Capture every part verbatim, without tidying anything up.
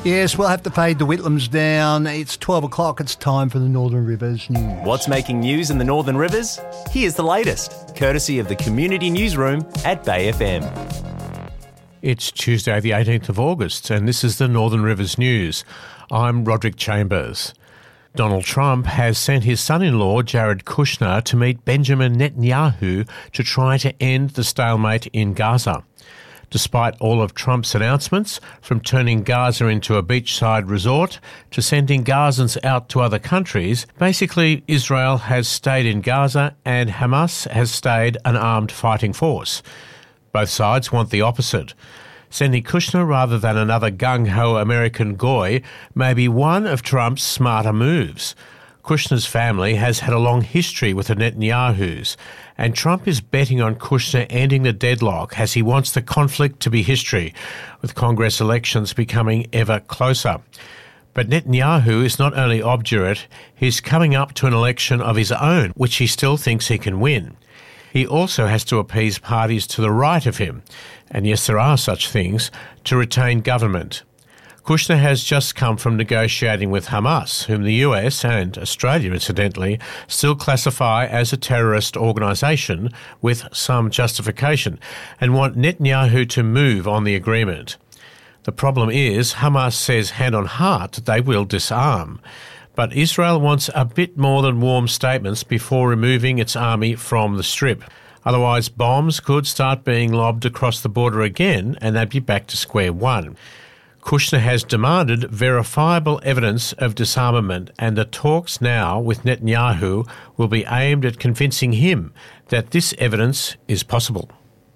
Yes, we'll have to fade the Whitlams down. It's twelve o'clock. It's time for the Northern Rivers News. What's making news in the Northern Rivers? Here's the latest, courtesy of the Community Newsroom at Bay F M. It's Tuesday the eighteenth of August and this is the Northern Rivers News. I'm Roderick Chambers. Donald Trump has sent his son-in-law Jared Kushner to meet Benjamin Netanyahu to try to end the stalemate in Gaza. Despite all of Trump's announcements, from turning Gaza into a beachside resort to sending Gazans out to other countries, basically Israel has stayed in Gaza and Hamas has stayed an armed fighting force. Both sides want the opposite. Sending Kushner rather than another gung-ho American goy may be one of Trump's smarter moves. Kushner's family has had a long history with the Netanyahus, and Trump is betting on Kushner ending the deadlock as he wants the conflict to be history, with Congress elections becoming ever closer. But Netanyahu is not only obdurate, he's coming up to an election of his own, which he still thinks he can win. He also has to appease parties to the right of him, and yes, there are such things, to retain government. Kushner has just come from negotiating with Hamas, whom the U S and Australia, incidentally, still classify as a terrorist organisation with some justification, and want Netanyahu to move on the agreement. The problem is Hamas says hand on heart that they will disarm. But Israel wants a bit more than warm statements before removing its army from the Strip. Otherwise, bombs could start being lobbed across the border again and they'd be back to square one. Kushner has demanded verifiable evidence of disarmament, and the talks now with Netanyahu will be aimed at convincing him that this evidence is possible.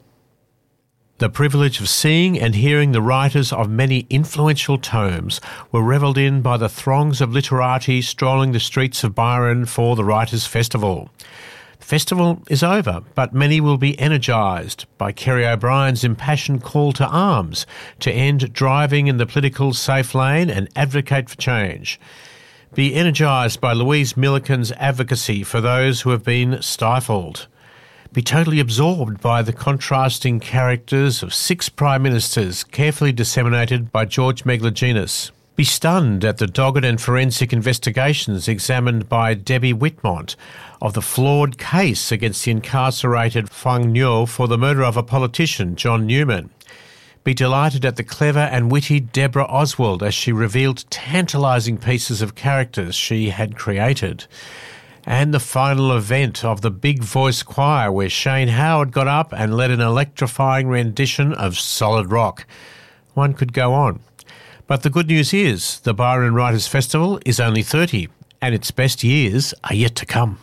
The privilege of seeing and hearing the writers of many influential tomes were revelled in by the throngs of literati strolling the streets of Byron for the Writers' Festival. The festival is over, but many will be energised by Kerry O'Brien's impassioned call to arms to end driving in the political safe lane and advocate for change. Be energised by Louise Milliken's advocacy for those who have been stifled. Be totally absorbed by the contrasting characters of six prime ministers carefully disseminated by George Megalogenis. Be stunned at the dogged and forensic investigations examined by Debbie Whitmont of the flawed case against the incarcerated Fang Nyo for the murder of a politician, John Newman. Be delighted at the clever and witty Deborah Oswald as she revealed tantalising pieces of characters she had created. And the final event of the Big Voice Choir, where Shane Howard got up and led an electrifying rendition of Solid Rock. One could go on. But the good news is the Byron Writers' Festival is only thirty, and its best years are yet to come.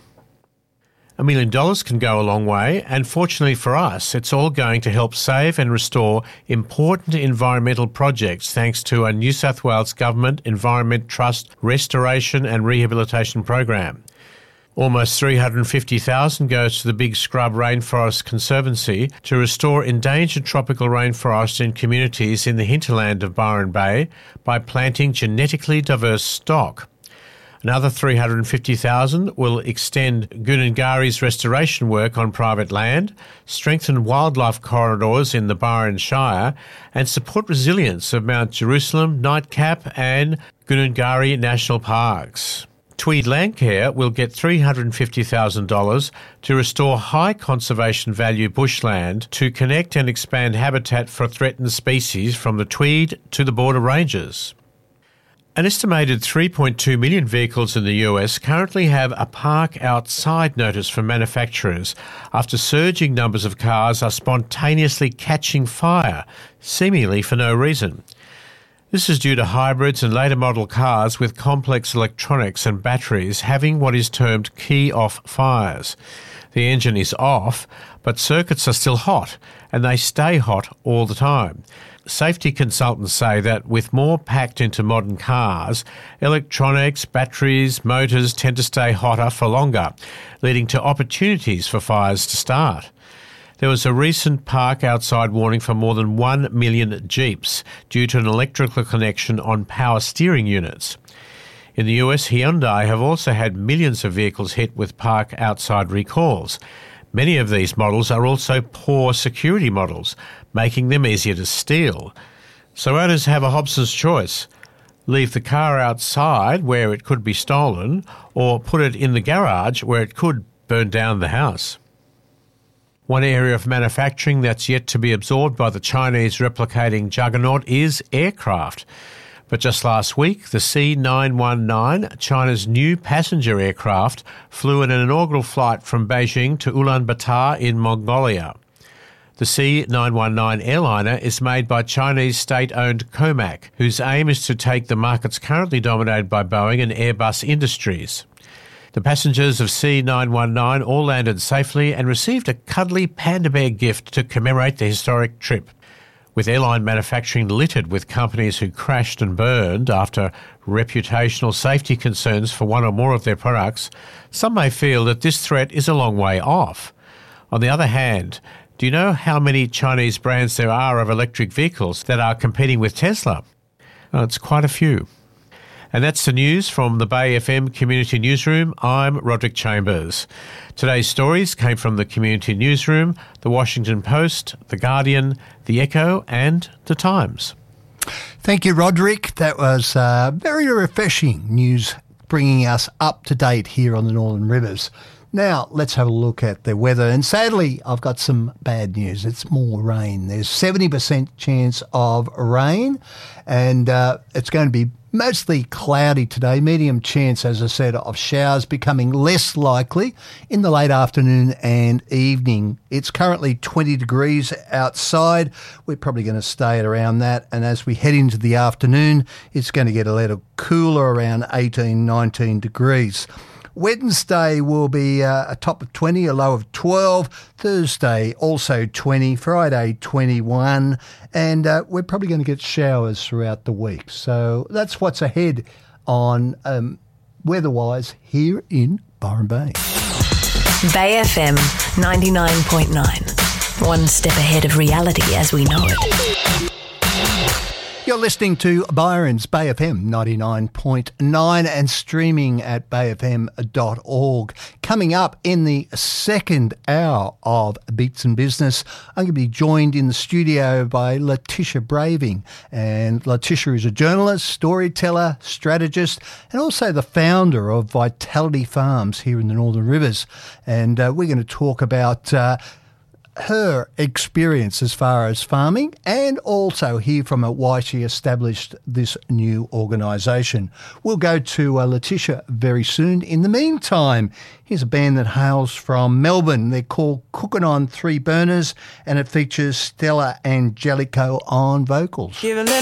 A million dollars can go a long way, and fortunately for us, it's all going to help save and restore important environmental projects thanks to a New South Wales Government Environment Trust Restoration and Rehabilitation Program. Almost three hundred fifty thousand dollars goes to the Big Scrub Rainforest Conservancy to restore endangered tropical rainforest in communities in the hinterland of Byron Bay by planting genetically diverse stock. Another three hundred fifty thousand dollars will extend Goonungari's restoration work on private land, strengthen wildlife corridors in the Byron Shire, and support resilience of Mount Jerusalem, Nightcap and Goonungari National Parks. Tweed Landcare will get three hundred fifty thousand dollars to restore high conservation value bushland to connect and expand habitat for threatened species from the Tweed to the border ranges. An estimated three point two million vehicles in the U S currently have a park outside notice from manufacturers after surging numbers of cars are spontaneously catching fire, seemingly for no reason. This is due to hybrids and later model cars with complex electronics and batteries having what is termed key-off fires. The engine is off, but circuits are still hot, and they stay hot all the time. Safety consultants say that with more packed into modern cars, electronics, batteries, motors tend to stay hotter for longer, leading to opportunities for fires to start. There was a recent park outside warning for more than one million Jeeps due to an electrical connection on power steering units. In the U S, Hyundai have also had millions of vehicles hit with park outside recalls. Many of these models are also poor security models, making them easier to steal. So owners have a Hobson's choice. leave the car outside where it could be stolen, or put it in the garage where it could burn down the house. One area of manufacturing that's yet to be absorbed by the Chinese replicating juggernaut is aircraft. But just last week, the C nine one nine, China's new passenger aircraft, flew in an inaugural flight from Beijing to Ulaanbaatar in Mongolia. The C nine one nine airliner is made by Chinese state-owned Comac, whose aim is to take the markets currently dominated by Boeing and Airbus Industries. The passengers of C nine one nine all landed safely and received a cuddly panda bear gift to commemorate the historic trip. With airline manufacturing littered with companies who crashed and burned after reputational safety concerns for one or more of their products, some may feel that this threat is a long way off. On the other hand, do you know how many Chinese brands there are of electric vehicles that are competing with Tesla? Well, it's quite a few. And that's the news from the Bay F M Community Newsroom. I'm Roderick Chambers. Today's stories came from the Community Newsroom, the Washington Post, the Guardian, the Echo and the Times. Thank you, Roderick. That was uh, very refreshing news, bringing us up to date here on the Northern Rivers. Now, let's have a look at the weather. And sadly, I've got some bad news. It's more rain. There's seventy percent chance of rain, and uh, it's going to be mostly cloudy today. Medium chance, as I said, of showers becoming less likely in the late afternoon and evening. It's currently twenty degrees outside. We're probably going to stay at around that. And as we head into the afternoon, it's going to get a little cooler, around eighteen, nineteen degrees. Wednesday will be uh, a top of twenty, a low of twelve. Thursday also twenty. Friday twenty-one. And uh, we're probably going to get showers throughout the week. So that's what's ahead on um, weather-wise here in Byron Bay. Bay F M ninety-nine point nine. One step ahead of reality as we know it. You're listening to Byron's Bay F M ninety-nine point nine and streaming at bay f m dot org. Coming up in the second hour of Beats and Business, I'm going to be joined in the studio by Letitia Braving. And Letitia is a journalist, storyteller, strategist, and also the founder of Vitality Farms here in the Northern Rivers. And uh, we're going to talk about Uh, her experience as far as farming, and also hear from her why she established this new organisation. We'll go to uh, Letitia very soon. In the meantime, here's a band that hails from Melbourne. They're called Cooking on Three Burners, and it features Stella Angelico on vocals.